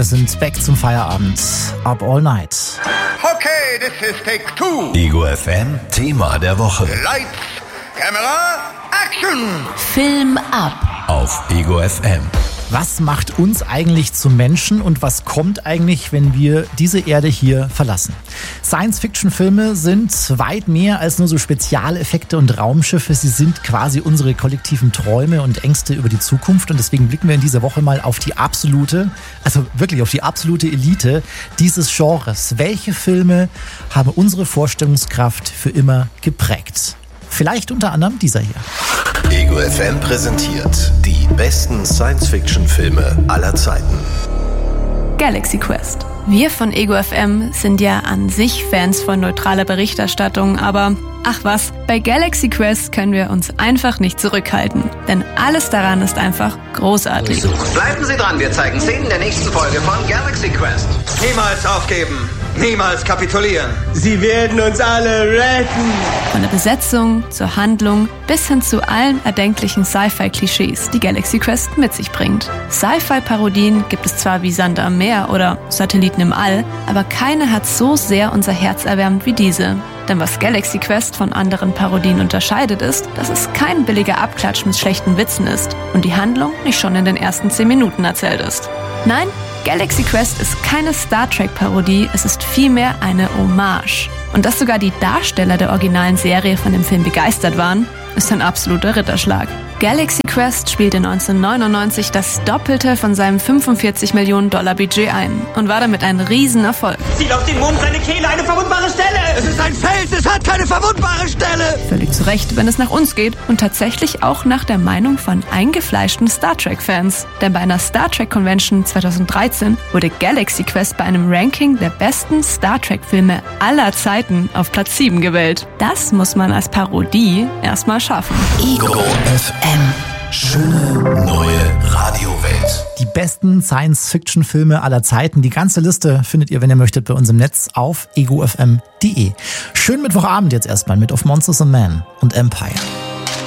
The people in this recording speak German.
Wir sind back zum Feierabend. Up all night. Okay, this is take two. Ego FM, Thema der Woche. Lights, Camera, Action. Film ab. Auf Ego FM. Was macht uns eigentlich zu Menschen und was kommt eigentlich, wenn wir diese Erde hier verlassen? Science-Fiction-Filme sind weit mehr als nur so Spezialeffekte und Raumschiffe. Sie sind quasi unsere kollektiven Träume und Ängste über die Zukunft. Und deswegen blicken wir in dieser Woche mal auf die absolute, also wirklich auf die absolute Elite dieses Genres. Welche Filme haben unsere Vorstellungskraft für immer geprägt? Vielleicht unter anderem dieser hier. Ego FM präsentiert die besten Science-Fiction-Filme aller Zeiten. Galaxy Quest. Wir von Ego FM sind ja an sich Fans von neutraler Berichterstattung, aber ach was, bei Galaxy Quest können wir uns einfach nicht zurückhalten. Denn alles daran ist einfach großartig. Bleiben Sie dran, wir zeigen Szenen der nächsten Folge von Galaxy Quest. Niemals aufgeben, niemals kapitulieren. Sie werden uns alle retten. Von der Besetzung zur Handlung bis hin zu allen erdenklichen Sci-Fi-Klischees, die Galaxy Quest mit sich bringt. Sci-Fi-Parodien gibt es zwar wie Sand am Meer oder Satelliten im All, aber keine hat so sehr unser Herz erwärmt wie diese. Denn was Galaxy Quest von anderen Parodien unterscheidet ist, dass es kein billiger Abklatsch mit schlechten Witzen ist und die Handlung nicht schon in den ersten 10 Minuten erzählt ist. Nein, Galaxy Quest ist keine Star Trek-Parodie, es ist vielmehr eine Hommage. Und dass sogar die Darsteller der originalen Serie von dem Film begeistert waren, ist ein absoluter Ritterschlag. Galaxy Quest spielte 1999 das Doppelte von seinem $45 Millionen Budget ein und war damit ein Riesenerfolg. Sieht auf den Mond seine Kehle, eine verwundbare Stelle. Es ist ein Fels, es hat keine verwundbare Stelle. Völlig zu Recht, wenn es nach uns geht und tatsächlich auch nach der Meinung von eingefleischten Star Trek-Fans. Denn bei einer Star Trek Convention 2013 wurde Galaxy Quest bei einem Ranking der besten Star Trek-Filme aller Zeiten auf Platz 7 gewählt. Das muss man als Parodie erstmal schaffen. Ego FM. Schöne neue Radiowelt. Die besten Science-Fiction-Filme aller Zeiten. Die ganze Liste findet ihr, wenn ihr möchtet, bei uns im Netz auf egofm.de. Schönen Mittwochabend jetzt erstmal mit Of Monsters and Men und Empire.